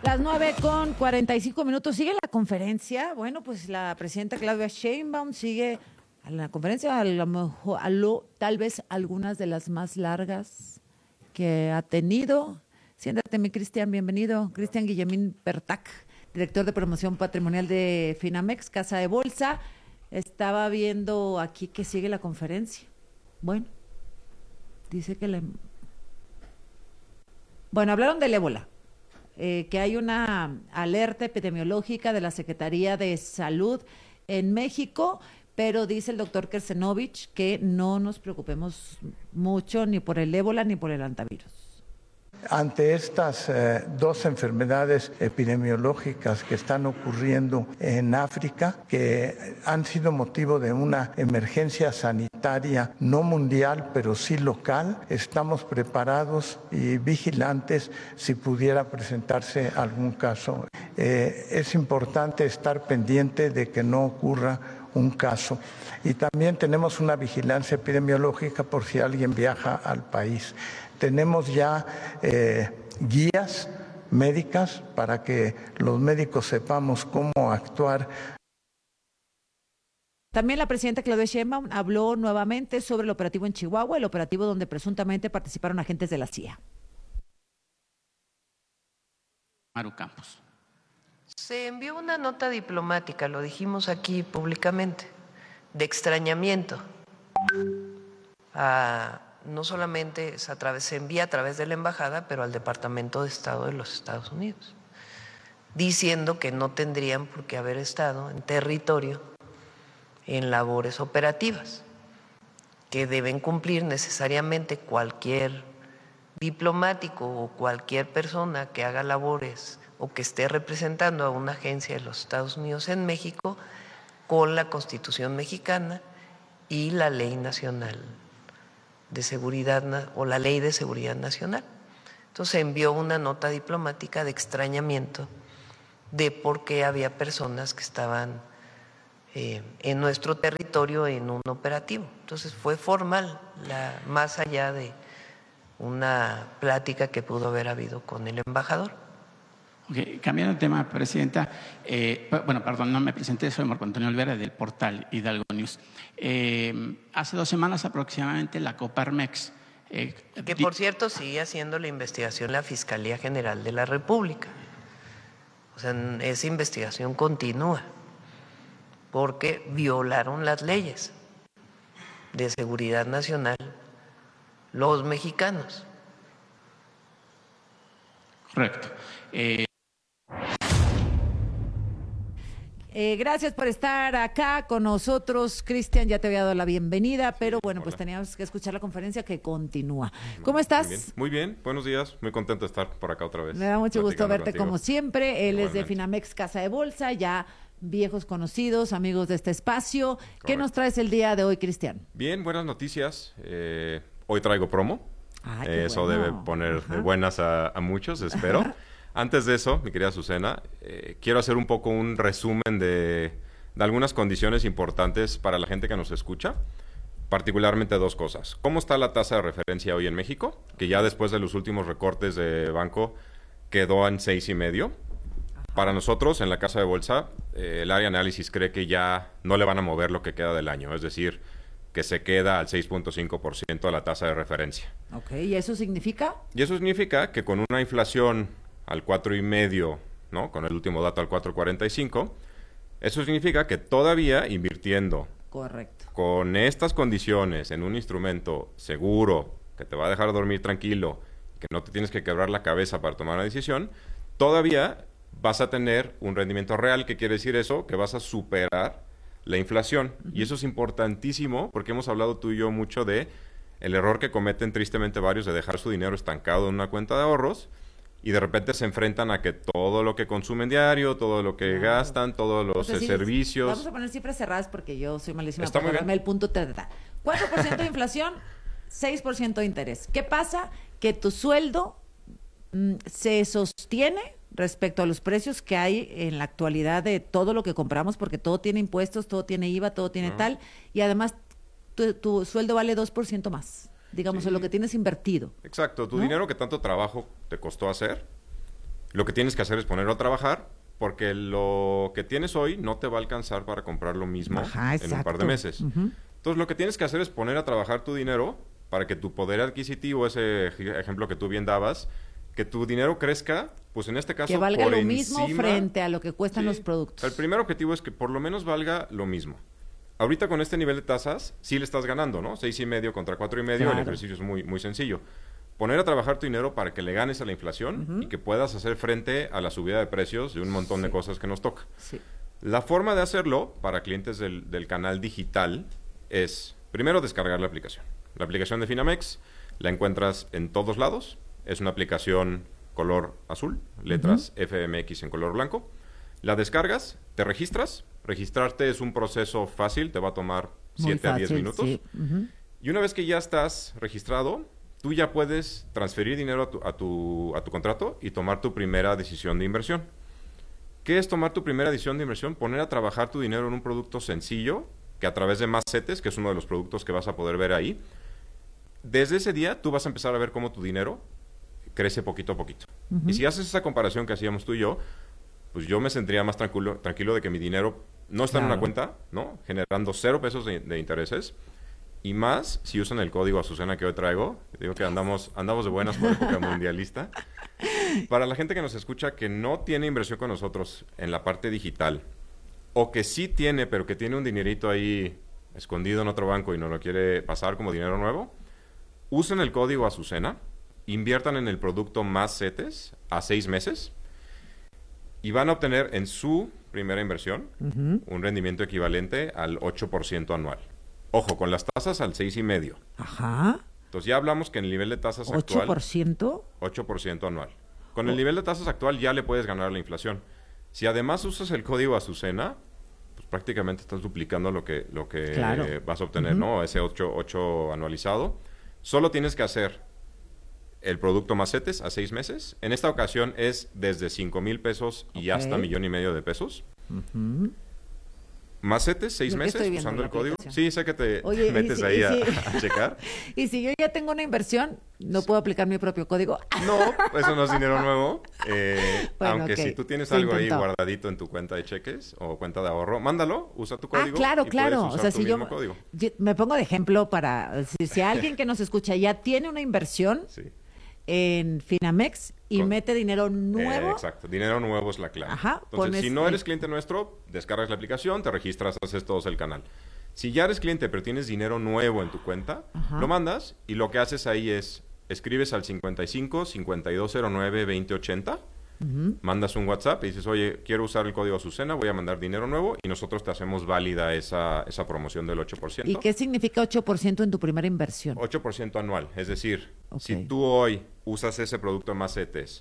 Las 9:45. Sigue la conferencia. Bueno, pues la presidenta Claudia Sheinbaum sigue a la conferencia, tal vez algunas de las más largas que ha tenido. Siéntate, mi Cristian, bienvenido. Cristian Guillemín Pertac, director de promoción patrimonial de Finamex, Casa de Bolsa. Estaba viendo aquí que sigue la conferencia. Bueno, dice que Bueno, hablaron del ébola. Que hay una alerta epidemiológica de la Secretaría de Salud en México, pero dice el doctor Kersenovich que no nos preocupemos mucho ni por el ébola ni por el hantavirus. Ante estas dos enfermedades epidemiológicas que están ocurriendo en África, que han sido motivo de una emergencia sanitaria no mundial, pero sí local, estamos preparados y vigilantes si pudiera presentarse algún caso. Es importante estar pendiente de que no ocurra un caso. Y también tenemos una vigilancia epidemiológica por si alguien viaja al país. Tenemos ya guías médicas para que los médicos sepamos cómo actuar. También la presidenta Claudia Sheinbaum habló nuevamente sobre el operativo en Chihuahua, el operativo donde presuntamente participaron agentes de la CIA. Maru Campos. Se envió una nota diplomática, lo dijimos aquí públicamente, de extrañamiento no solamente se envía a través de la embajada, pero al Departamento de Estado de los Estados Unidos, diciendo que no tendrían por qué haber estado en territorio en labores operativas, que deben cumplir necesariamente cualquier diplomático o cualquier persona que haga labores o que esté representando a una agencia de los Estados Unidos en México con la Constitución mexicana y la Ley Nacional de Seguridad o la Ley de Seguridad Nacional. Entonces envió una nota diplomática de extrañamiento de por qué había personas que estaban en nuestro territorio en un operativo. Entonces fue formal, más allá de una plática que pudo haber habido con el embajador. Okay, cambiando de tema, Presidenta. No me presenté, soy Marco Antonio Olvera del portal Hidalgo News. Hace 2 semanas aproximadamente la Coparmex... que por cierto sigue haciendo la investigación la Fiscalía General de la República. O sea, esa investigación continúa porque violaron las leyes de seguridad nacional los mexicanos. Correcto. Gracias por estar acá con nosotros, Cristian. Ya te había dado la bienvenida, pero bueno, pues teníamos que escuchar la conferencia que continúa. ¿Cómo estás? Muy bien, buenos días. Muy contento de estar por acá otra vez. Me da mucho gusto verte contigo, como siempre. Él igualmente. es de Finamex Casa de Bolsa, ya viejos conocidos, amigos de este espacio. Correcto. ¿Qué nos traes el día de hoy, Cristian? Bien, buenas noticias. Hoy traigo promo. Ay, qué Eso bueno. debe poner de buenas a muchos, espero. Antes de eso, mi querida Azucena, quiero hacer un poco un resumen de algunas condiciones importantes para la gente que nos escucha, particularmente 2 cosas. ¿Cómo está la tasa de referencia hoy en México? Que ya después de los últimos recortes de banco quedó en 6.5. Para nosotros, en la Casa de Bolsa, el área de análisis cree que ya no le van a mover lo que queda del año, es decir, que se queda al 6.5% a la tasa de referencia. Ok, ¿y eso significa? Y eso significa que con una inflación al 4.5, ¿no? Con el último dato al 4.45, eso significa que todavía invirtiendo Correcto. con estas condiciones en un instrumento seguro, que te va a dejar dormir tranquilo, que no te tienes que quebrar la cabeza para tomar una decisión, todavía vas a tener un rendimiento real. ¿Qué quiere decir eso? Que vas a superar la inflación. Y eso es importantísimo porque hemos hablado tú y yo mucho de el error que cometen tristemente varios de dejar su dinero estancado en una cuenta de ahorros y de repente se enfrentan a que todo lo que consumen diario, todo lo que gastan, todos los servicios... Vamos a poner cifras cerradas porque yo soy malísima Está para muy bien. darme el punto. 4% de inflación, 6% de interés. ¿Qué pasa? Que tu sueldo se sostiene respecto a los precios que hay en la actualidad de todo lo que compramos, porque todo tiene impuestos, todo tiene IVA, todo tiene tal, y además tu sueldo vale 2% más, digamos, en lo que tienes invertido. Exacto, tu ¿no? dinero que tanto trabajo te costó hacer, Lo que tienes que hacer es ponerlo a trabajar, porque lo que tienes hoy no te va a alcanzar para comprar lo mismo en un par de meses. Entonces, lo que tienes que hacer es poner a trabajar tu dinero para que tu poder adquisitivo, ese ejemplo que tú bien dabas, que tu dinero crezca, pues en este caso que valga por lo encima, mismo frente a lo que cuestan los productos. El primer objetivo es que por lo menos valga lo mismo. Ahorita con este nivel de tasas, sí le estás ganando, ¿no? 6.5 contra 4.5, Claro. el ejercicio es muy, muy sencillo. Poner a trabajar tu dinero para que le ganes a la inflación y que puedas hacer frente a la subida de precios de un montón de cosas que nos toca. Sí. La forma de hacerlo para clientes del canal digital es, primero, descargar la aplicación. La aplicación de Finamex la encuentras en todos lados. Es una aplicación color azul, letras FMX en color blanco. La descargas, te registras. Registrarte es un proceso fácil, te va a tomar 7 a 10 minutos. Sí. Y una vez que ya estás registrado, tú ya puedes transferir dinero a tu contrato y tomar tu primera decisión de inversión. ¿Qué es tomar tu primera decisión de inversión? Poner a trabajar tu dinero en un producto sencillo, que a través de Macetes, que es uno de los productos que vas a poder ver ahí, desde ese día tú vas a empezar a ver cómo tu dinero crece poquito a poquito. Y si haces esa comparación que hacíamos tú y yo, pues yo me sentiría más tranquilo de que mi dinero no está en una cuenta, ¿no? Generando 0 pesos de intereses. Y más si usan el código Azucena que hoy traigo. Digo que andamos de buenas por época mundialista. Para la gente que nos escucha que no tiene inversión con nosotros en la parte digital, o que sí tiene, pero que tiene un dinerito ahí escondido en otro banco y no lo quiere pasar como dinero nuevo, usen el código Azucena, inviertan en el producto Macetes a 6 meses y van a obtener en su primera inversión un rendimiento equivalente al 8% anual. Ojo, con las tasas al 6.5. Ajá. Entonces ya hablamos que en el nivel de tasas actual... ¿8%? 8% anual. Con el nivel de tasas actual ya le puedes ganar la inflación. Si además usas el código Azucena, pues prácticamente estás duplicando lo que Claro. vas a obtener, ¿no? Ese 8 anualizado. Solo tienes que hacer el producto Macetes a 6 meses. En esta ocasión es desde 5,000 pesos y hasta 1,5 millones de pesos. Macetes, 6 Yo que meses estoy viendo usando la el código. aplicación. Sí, sé que te Oye, metes ahí a checar. Y si yo ya tengo una inversión, ¿no puedo aplicar mi propio código? No, eso no es dinero nuevo. Bueno, aunque ok. si tú tienes Se algo ahí intentó. guardadito en tu cuenta de cheques o cuenta de ahorro, mándalo, usa tu código. Claro, y claro. puedes O usar sea, tu si yo mismo código. me pongo de ejemplo para si alguien que nos escucha ya tiene una inversión Sí. en Finamex y Con- mete dinero nuevo, exacto, dinero nuevo es la clave. Ajá, Entonces, pones si no el- eres cliente nuestro, descargas la aplicación, te registras, haces todo el canal. Si ya eres cliente pero tienes dinero nuevo en tu cuenta, lo mandas y lo que haces ahí es, escribes al 55 5209 2080, mandas un WhatsApp y dices, oye, quiero usar el código Azucena, voy a mandar dinero nuevo y nosotros te hacemos válida esa promoción del 8%. ¿Y qué significa 8% en tu primera inversión? 8% anual. Es decir, Ok. si tú hoy usas ese producto en Macetes,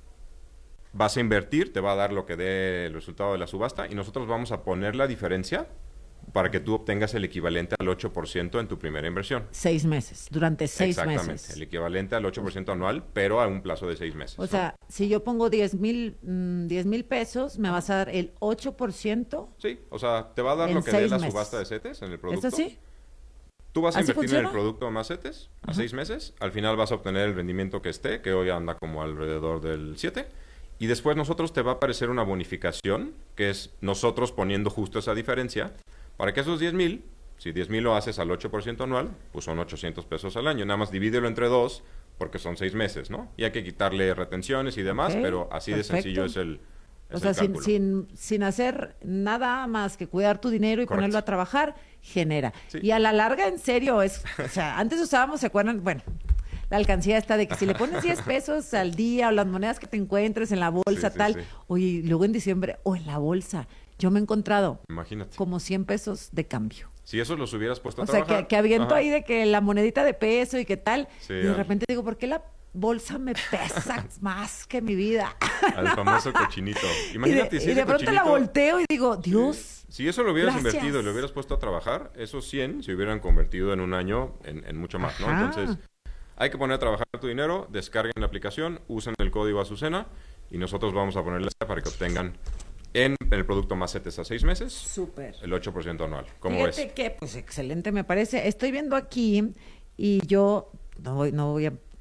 vas a invertir, te va a dar lo que dé el resultado de la subasta y nosotros vamos a poner la diferencia para que tú obtengas el equivalente al 8% en tu primera inversión. 6 meses, durante 6 Exactamente, meses. el equivalente al 8% anual, pero a un plazo de 6 meses. O ¿no? sea, si yo pongo 10,000 pesos, me vas a dar el 8%. Sí, o sea, te va a dar en lo que dé 6 la meses. subasta de CETES en el producto. ¿Es así? Tú vas a ¿Así invertir en el funciona? producto más CETES a 6 meses. Al final vas a obtener el rendimiento que esté, que hoy anda como alrededor del 7. Y después nosotros te va a aparecer una bonificación, que es nosotros poniendo justo esa diferencia, para que esos 10,000, si 10,000 lo haces al 8% anual, pues son 800 pesos al año. Nada más divídelo entre 2, porque son 6 meses, ¿no? Y hay que quitarle retenciones y demás, Ok, pero así de sencillo es perfecto. el O sea, cálculo. sin hacer nada más que cuidar tu dinero y Correcto. ponerlo a trabajar, genera. Sí. Y a la larga, en serio, o sea, antes usábamos, ¿se acuerdan? Bueno, la alcancía está de que si le pones 10 pesos al día o las monedas que te encuentres en la bolsa, Sí, sí, tal, sí. oye, luego en diciembre, o en la bolsa, yo me he encontrado Imagínate. como 100 pesos de cambio. Si eso los hubieras puesto a O sea, trabajar. que aviento Ajá. ahí de que la monedita de peso y qué tal, Sí, y de al- repente digo, ¿por qué la bolsa me pesa más que mi vida? Al famoso cochinito. Y Imagínate si de ese pronto la cochinito- volteo y digo, Dios, Si eso lo hubieras Gracias. invertido y lo hubieras puesto a trabajar, esos 100 se hubieran convertido en un año en mucho más, ¿no? Ajá. Entonces, hay que poner a trabajar tu dinero, descarguen la aplicación, usen el código Azucena y nosotros vamos a ponerles para que obtengan en el producto Macetes a 6 meses súper. el 8% anual. ¿Cómo Fíjate ves? que, pues excelente me parece. Estoy viendo aquí y yo no voy a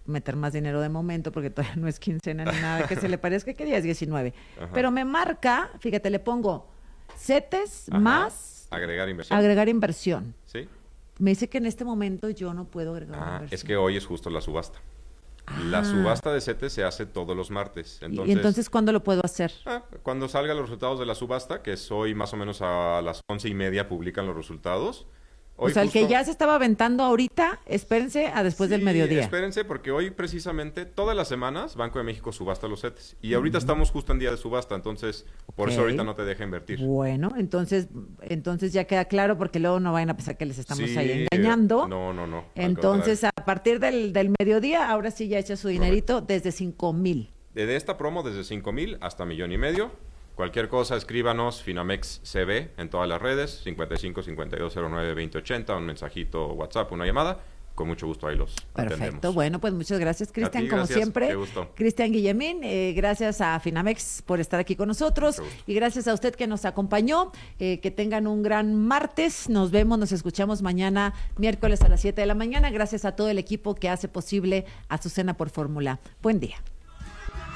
meter más dinero de momento porque todavía no es quincena ni nada que se le parezca. ¿Qué día es 19? Ajá. Pero me marca, fíjate, le pongo CETES Ajá. más Agregar inversión. agregar inversión. ¿Sí? Me dice que en este momento yo no puedo agregar inversión. Es que hoy es justo la subasta. La subasta de CETES se hace todos los martes. ¿Y entonces cuándo lo puedo hacer? Cuando salgan los resultados de la subasta, que es hoy más o menos a las 11:30 publican los resultados. Hoy o sea, el que ya se estaba aventando ahorita, espérense a después del mediodía. Espérense, porque hoy precisamente todas las semanas Banco de México subasta los CETES. Y ahorita estamos justo en día de subasta, entonces por eso ahorita no te deja invertir. Bueno, entonces ya queda claro, porque luego no vayan a pensar que les estamos Sí, ahí engañando. No. Entonces, a partir del mediodía, ahora sí ya echa su dinerito desde 5,000. De esta promo, desde 5,000 hasta 1,500,000. Cualquier cosa, escríbanos Finamex CB en todas las redes, 55-5209-2080, un mensajito, WhatsApp, una llamada. Con mucho gusto ahí los Perfecto. atendemos. Bueno, pues muchas gracias, Cristian, como gracias. siempre. Qué gusto. Cristian Guillemín, gracias a Finamex por estar aquí con nosotros y gracias a usted que nos acompañó. Que tengan un gran martes. Nos vemos, nos escuchamos mañana, miércoles a las 7 de la mañana. Gracias a todo el equipo que hace posible Azucena por Fórmula. Buen día.